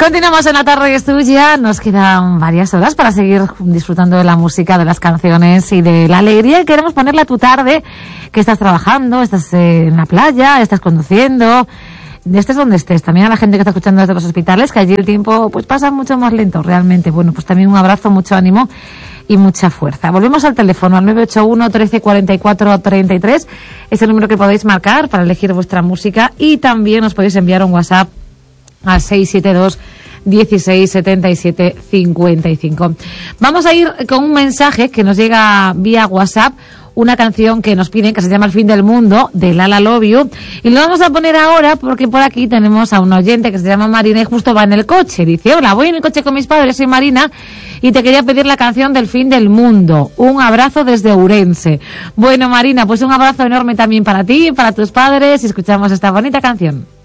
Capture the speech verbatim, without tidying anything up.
Continuamos en La Tarde es Tuya. Nos quedan varias horas para seguir disfrutando de la música, de las canciones y de la alegría. Queremos ponerle a tu tarde, que estás trabajando, estás en la playa, estás conduciendo, estés donde estés. También a la gente que está escuchando desde los hospitales, que allí el tiempo pues pasa mucho más lento realmente. Bueno, pues también un abrazo, mucho ánimo y mucha fuerza. Volvemos al teléfono, al nueve ocho uno, trece, cuarenta y cuatro, treinta y tres. Es el número que podéis marcar para elegir vuestra música, y también os podéis enviar un WhatsApp al seis siete dos, dieciséis, setenta y siete, cincuenta y cinco. Vamos a ir con un mensaje que nos llega vía WhatsApp, una canción que nos piden que se llama El fin del mundo, de Lala Love You, y lo vamos a poner ahora porque por aquí tenemos a un oyente que se llama Marina y justo va en el coche. Dice: hola, voy en el coche con mis padres, soy Marina y te quería pedir la canción del fin del mundo. Un abrazo desde Ourense. Bueno, Marina, pues un abrazo enorme también para ti, para tus padres, y escuchamos esta bonita canción.